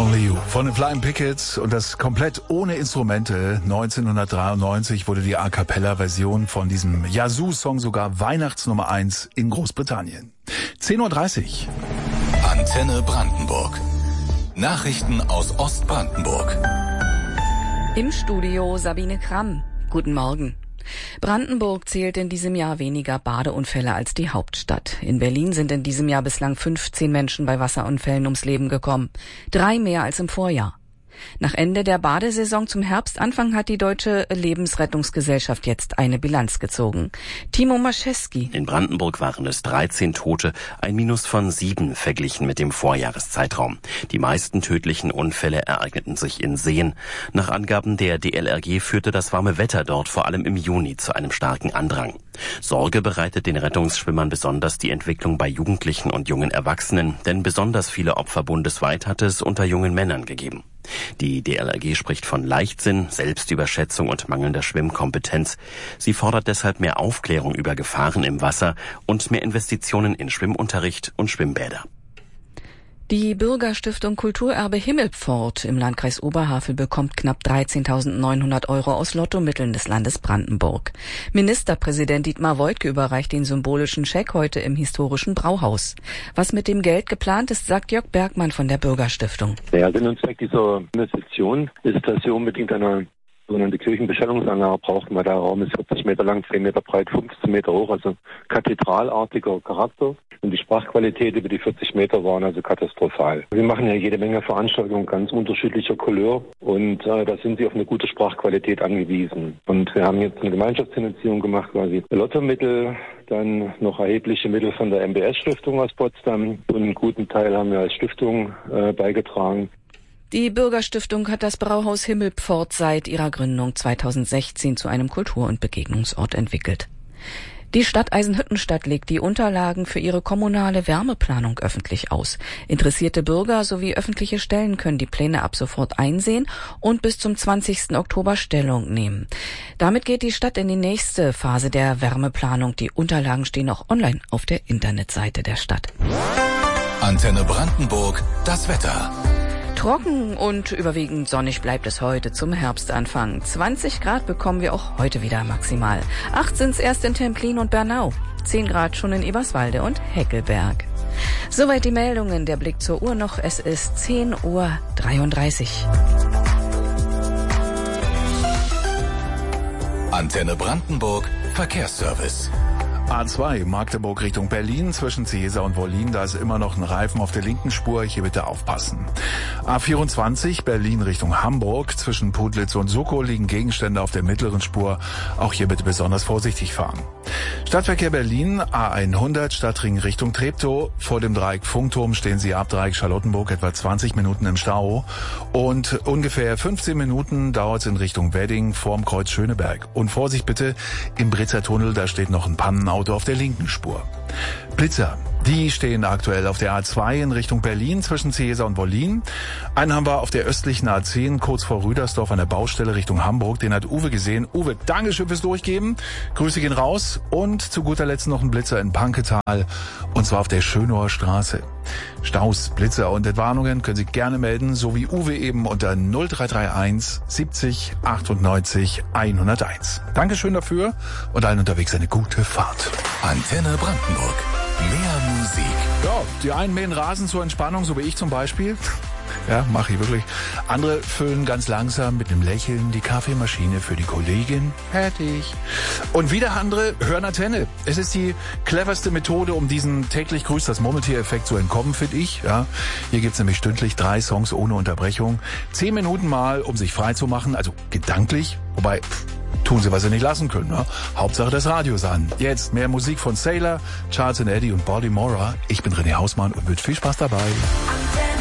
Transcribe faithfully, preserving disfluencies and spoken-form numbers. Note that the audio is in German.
Only You von den Flying Pickets und das komplett ohne Instrumente. neunzehnhundertdreiundneunzig wurde die A-Cappella-Version von diesem Yazoo-Song sogar Weihnachtsnummer eins in Großbritannien. zehn Uhr dreißig. Antenne Brandenburg. Nachrichten aus Ostbrandenburg. Im Studio Sabine Kramm. Guten Morgen. Brandenburg zählt in diesem Jahr weniger Badeunfälle als die Hauptstadt. In Berlin sind in diesem Jahr bislang fünfzehn Menschen bei Wasserunfällen ums Leben gekommen. Drei mehr als im Vorjahr. Nach Ende der Badesaison zum Herbstanfang hat die Deutsche Lebensrettungsgesellschaft jetzt eine Bilanz gezogen. Timo Maschewski. In Brandenburg waren es dreizehn Tote, ein Minus von sieben verglichen mit dem Vorjahreszeitraum. Die meisten tödlichen Unfälle ereigneten sich in Seen. Nach Angaben der D L R G führte das warme Wetter dort vor allem im Juni zu einem starken Andrang. Sorge bereitet den Rettungsschwimmern besonders die Entwicklung bei Jugendlichen und jungen Erwachsenen, denn besonders viele Opfer bundesweit hat es unter jungen Männern gegeben. Die D L R G spricht von Leichtsinn, Selbstüberschätzung und mangelnder Schwimmkompetenz. Sie fordert deshalb mehr Aufklärung über Gefahren im Wasser und mehr Investitionen in Schwimmunterricht und Schwimmbäder. Die Bürgerstiftung Kulturerbe Himmelpfort im Landkreis Oberhavel bekommt knapp dreizehntausendneunhundert Euro aus Lottomitteln des Landes Brandenburg. Ministerpräsident Dietmar Woidke überreicht den symbolischen Scheck heute im historischen Brauhaus. Was mit dem Geld geplant ist, sagt Jörg Bergmann von der Bürgerstiftung. Der Sinn und Zweck dieser Investition ist, dass wir unbedingt eine sogenannte Kirchenbeschallungsanlage brauchen, weil der Raum ist vierzig Meter lang, zehn Meter breit, fünfzehn Meter hoch, also kathedralartiger Charakter. Und die Sprachqualität über die vierzig Meter waren also katastrophal. Wir machen ja jede Menge Veranstaltungen ganz unterschiedlicher Couleur und äh, da sind sie auf eine gute Sprachqualität angewiesen. Und wir haben jetzt eine Gemeinschaftsfinanzierung gemacht, quasi Lottomittel, dann noch erhebliche Mittel von der M B S-Stiftung aus Potsdam und einen guten Teil haben wir als Stiftung äh, beigetragen. Die Bürgerstiftung hat das Brauhaus Himmelpfort seit ihrer Gründung zweitausendsechzehn zu einem Kultur- und Begegnungsort entwickelt. Die Stadt Eisenhüttenstadt legt die Unterlagen für ihre kommunale Wärmeplanung öffentlich aus. Interessierte Bürger sowie öffentliche Stellen können die Pläne ab sofort einsehen und bis zum zwanzigsten Oktober Stellung nehmen. Damit geht die Stadt in die nächste Phase der Wärmeplanung. Die Unterlagen stehen auch online auf der Internetseite der Stadt. Antenne Brandenburg, das Wetter. Trocken und überwiegend sonnig bleibt es heute zum Herbstanfang. zwanzig Grad bekommen wir auch heute wieder maximal. acht sind's erst in Templin und Bernau. zehn Grad schon in Eberswalde und Heckelberg. Soweit die Meldungen. Der Blick zur Uhr noch. Es ist zehn Uhr dreiunddreißig. Antenne Brandenburg, Verkehrsservice. A zwei Magdeburg Richtung Berlin zwischen Ciesa und Wollin, da ist immer noch ein Reifen auf der linken Spur, hier bitte aufpassen. A vierundzwanzig Berlin Richtung Hamburg zwischen Putlitz und Suckow liegen Gegenstände auf der mittleren Spur, auch hier bitte besonders vorsichtig fahren. Stadtverkehr Berlin A hundert Stadtring Richtung Treptow, vor dem Dreieck Funkturm stehen Sie ab Dreieck Charlottenburg etwa zwanzig Minuten im Stau und ungefähr fünfzehn Minuten dauert es in Richtung Wedding vorm Kreuz Schöneberg. Und Vorsicht bitte, im Britzer Tunnel, da steht noch ein Pannenauto auf der linken Spur. Blitzer, die stehen aktuell auf der A zwei in Richtung Berlin zwischen Ciesa und Wollin. Einen haben wir auf der östlichen A zehn kurz vor Rüdersdorf an der Baustelle Richtung Hamburg. Den hat Uwe gesehen. Uwe, Dankeschön fürs Durchgeben. Grüße gehen raus. Und zu guter Letzt noch ein Blitzer in Panketal und zwar auf der Schönower Straße. Staus, Blitzer und Entwarnungen können Sie gerne melden, so wie Uwe eben unter null drei drei eins siebzig achtundneunzig hunderteins. Dankeschön dafür und allen unterwegs eine gute Fahrt. Antenne Brandenburg. Mehr Musik. Ja, die einen mähen Rasen zur Entspannung, so wie ich zum Beispiel. Ja, mache ich wirklich. Andere füllen ganz langsam mit einem Lächeln die Kaffeemaschine für die Kollegin. Fertig. Und wieder andere hören Antenne. Es ist die cleverste Methode, um diesen täglich grüßt das Murmeltier-Effekt zu entkommen, finde ich. Ja, hier gibt's nämlich stündlich drei Songs ohne Unterbrechung. Zehn Minuten mal, um sich frei zu machen, also gedanklich. Wobei, pff, tun Sie, was Sie nicht lassen können. Ne? Hauptsache das Radio ist an. Jetzt mehr Musik von Sailor, Charles and Eddie und Baltimora. Ich bin René Hausmann und wünsche viel Spaß dabei.